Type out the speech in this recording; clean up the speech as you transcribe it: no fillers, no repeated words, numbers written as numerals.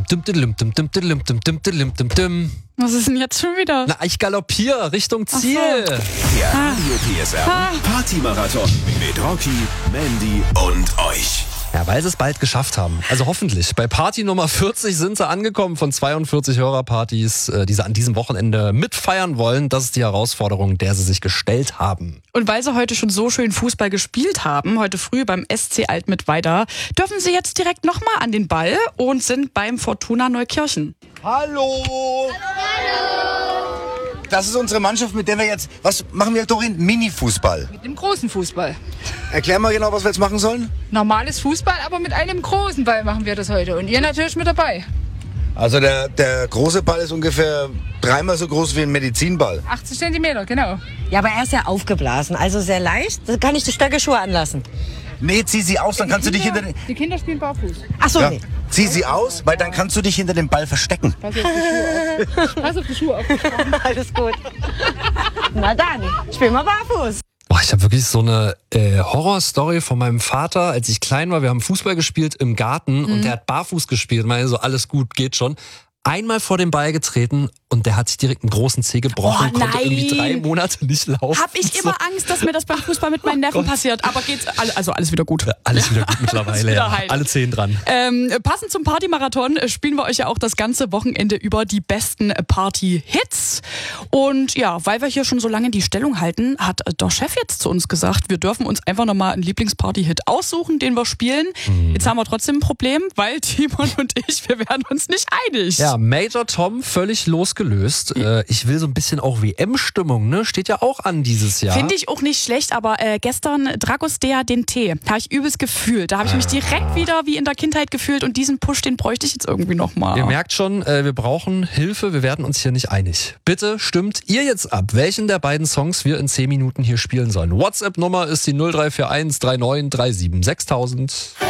Was ist denn jetzt schon wieder? Na, ich galoppiere Richtung Ziel. So. Der Radio PSR Partymarathon mit Rocky, Mandy und euch. Ja, weil sie es bald geschafft haben. Also hoffentlich. Bei Party Nummer 40 sind sie angekommen von 42 Hörerpartys, die sie an diesem Wochenende mitfeiern wollen. Das ist die Herausforderung, der sie sich gestellt haben. Und weil sie heute schon so schön Fußball gespielt haben, heute früh beim SC Altmittweida, dürfen sie jetzt direkt nochmal an den Ball und sind beim Fortuna Neukirchen. Hallo! Das ist unsere Mannschaft, mit der wir jetzt, was machen wir, Dorin? Mini-Fußball. Mit dem großen Fußball. Erklär mal genau, was wir jetzt machen sollen. Normales Fußball, aber mit einem großen Ball machen wir das heute. Und ihr natürlich mit dabei. Also der große Ball ist ungefähr 3-mal so groß wie ein Medizinball. 80 Zentimeter, genau. Ja, aber er ist ja aufgeblasen, also sehr leicht. Da kann ich die Stöckelschuhe anlassen. Nee, zieh sie aus, dann kannst du dich hinter den... Die Kinder spielen barfuß. Ach so, Ja, nee. zieh sie aus, weil dann kannst du dich hinter dem Ball verstecken. Pass auf die Schuhe auf. Alles gut. Na dann, spielen wir barfuß. Boah, ich habe wirklich so eine Horrorstory von meinem Vater, als ich klein war. Wir haben Fußball gespielt im Garten und der hat barfuß gespielt. Ich meine, so alles gut, geht schon. Einmal vor den Ball getreten und der hat sich direkt einen großen Zeh gebrochen und konnte irgendwie 3 Monate nicht laufen. Hab ich immer Angst, dass mir das beim Fußball mit meinen Neffen passiert. Aber geht's, also alles wieder gut. Ja, alles wieder gut mittlerweile, wieder ja. heil. Alle 10 dran. Passend zum Partymarathon spielen wir euch ja auch das ganze Wochenende über die besten Party-Hits. Und ja, weil wir hier schon so lange die Stellung halten, hat der Chef jetzt zu uns gesagt, wir dürfen uns einfach nochmal einen Lieblingsparty-Hit aussuchen, den wir spielen. Jetzt haben wir trotzdem ein Problem, weil Timon und ich, wir werden uns nicht einig. Ja, Major Tom völlig losgelöst. Ich will so ein bisschen auch WM-Stimmung, ne? Steht ja auch an dieses Jahr. Finde ich auch nicht schlecht, aber gestern Dragostea den Tee, habe ich übelst gefühlt. Da habe ich mich direkt wieder wie in der Kindheit gefühlt und diesen Push, den bräuchte ich jetzt irgendwie nochmal. Ihr merkt schon, wir brauchen Hilfe, wir werden uns hier nicht einig. Bitte stimmt ihr jetzt ab, welchen der beiden Songs wir in 10 Minuten hier spielen sollen. WhatsApp-Nummer ist die 0341 3937 6000.